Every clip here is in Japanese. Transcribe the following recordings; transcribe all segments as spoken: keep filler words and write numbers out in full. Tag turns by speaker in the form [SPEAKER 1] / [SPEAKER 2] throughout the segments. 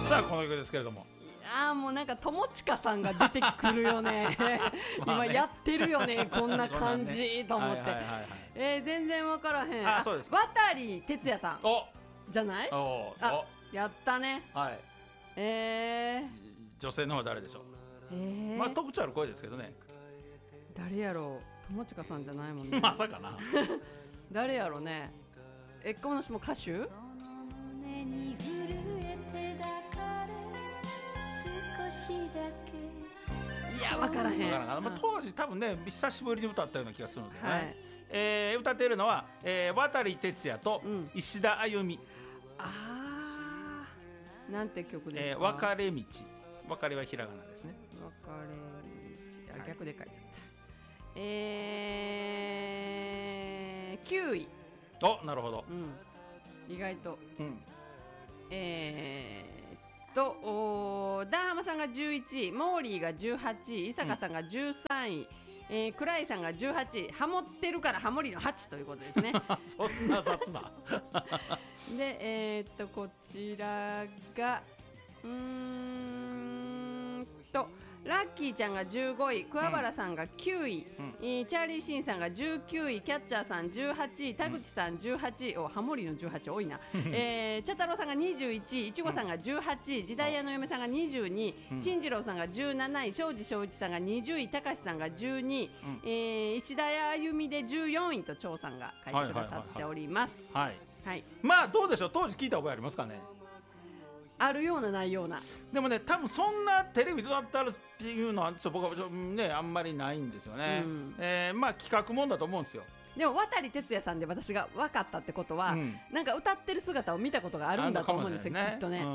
[SPEAKER 1] さあこの曲ですけれども、
[SPEAKER 2] ああもうなんか友近さんが出てくるよね今やってるよねこんな感じと思って、えー、全然分からへん。
[SPEAKER 1] あ、そうですか。
[SPEAKER 2] 渡哲也さん
[SPEAKER 1] お
[SPEAKER 2] じゃない？
[SPEAKER 1] お
[SPEAKER 2] あ、やったね。
[SPEAKER 1] はい。
[SPEAKER 2] えー、
[SPEAKER 1] 女性の方は誰でしょう？
[SPEAKER 2] えー、
[SPEAKER 1] まあ特徴ある声ですけどね。
[SPEAKER 2] 誰やろう？友近さんじゃないもんね
[SPEAKER 1] まさかな
[SPEAKER 2] 誰やろうね。え、この人も歌手？いや、分からへん。
[SPEAKER 1] 分からん、まあ、当時多分ね久しぶりに歌ったような気がするんですよね、
[SPEAKER 2] はい。
[SPEAKER 1] えー、歌っているのは、えー、渡哲也と石田あゆみ、うん、
[SPEAKER 2] あー、なんて曲ですか？
[SPEAKER 1] えー、別れ道。別れはひらがなですね。
[SPEAKER 2] 別れ道、あ、逆で書いちゃった、はい。えー、きゅうい。
[SPEAKER 1] お、なるほど、
[SPEAKER 2] うん、意外と、
[SPEAKER 1] うん、
[SPEAKER 2] えーとおダーハマさんがじゅういちい、モーリーがじゅうはちい、伊坂さんがじゅうさんい、うん、えー、クライさんがじゅうはちい、ハモってるからハモリのはちということですね
[SPEAKER 1] そんな雑な
[SPEAKER 2] で、えー、っとこちらがうーんとラッキーちゃんがじゅうごい、桑原さんがきゅうい、うん、チャーリーシンさんがじゅうきゅうい、キャッチャーさんじゅうはちい、田口さんじゅうはちい、お、ハモリのじゅうはち多いなえー、茶太郎さんがにじゅういちい、いちごさんがじゅうはちい、時代屋の嫁さんがにじゅうにい、進次郎さんがじゅうなない、庄司正一さんがにじゅうい、高橋さんがじゅうにい、うん、えー、石田あゆみでじゅうよんいと張さんが書いてくださっております。
[SPEAKER 1] はい、
[SPEAKER 2] はい、
[SPEAKER 1] まあどうでしょう、当時聞いた覚えありますかね？
[SPEAKER 2] あるようなないような。
[SPEAKER 1] でもね、多分そんなテレビで歌ったるっていうのはちょっと僕はねあんまりないんですよね、うん、えー、まあ企画もんだと思うんですよ。
[SPEAKER 2] でも渡哲也さんで私が分かったってことは、うん、なんか歌ってる姿を見たことがあるんだと思うんですよ、ね、きっとね、うん、うん、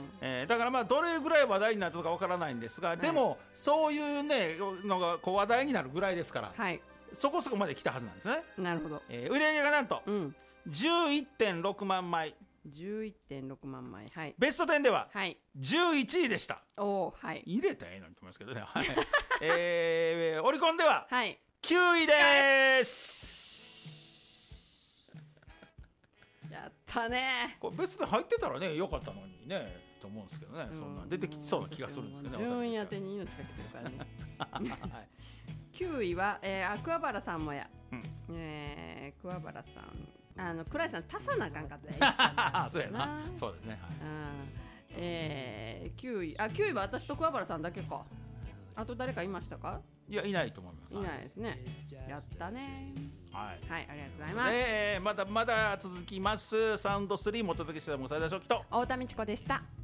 [SPEAKER 1] えー、だからまあどれぐらい話題になったのか分からないんですが、はい、でもそういうねのがこう話題になるぐらいですから、はい、そこそこまで来たはずなんですね。
[SPEAKER 2] なるほど、
[SPEAKER 1] えー、売り上げがなんと、うん、じゅういってんろくまんまい、
[SPEAKER 2] じゅういってんろくまんまい、はい、
[SPEAKER 1] ベストじゅうではじゅういちいでした。
[SPEAKER 2] お、はい、
[SPEAKER 1] 入れたらええのにと思いますけどね、はいえー、オリコンではきゅういです、
[SPEAKER 2] はい、やったね。
[SPEAKER 1] これベストで入ってたらねよかったのにねと思うんですけどね、そんな出てきそうな気がするんですけどね。
[SPEAKER 2] 順位当てに命かけてるからね、はい、きゅういは、えー、桑原さんもや、うん、えー、桑原さん、あの倉石さん足さなあかんかった
[SPEAKER 1] ねそうやな、そうですね、はい、
[SPEAKER 2] えー、きゅうい、あ、きゅういは私と桑原さんだけか。あと誰かいましたか？
[SPEAKER 1] いや、いないと思います。
[SPEAKER 2] いないですね。やったね。
[SPEAKER 1] はい、
[SPEAKER 2] はい、ありがとうございます。
[SPEAKER 1] えー、まだまだ続きます。サウンドスリーもお届けしてたも最大初期と
[SPEAKER 2] 太田美智子でした。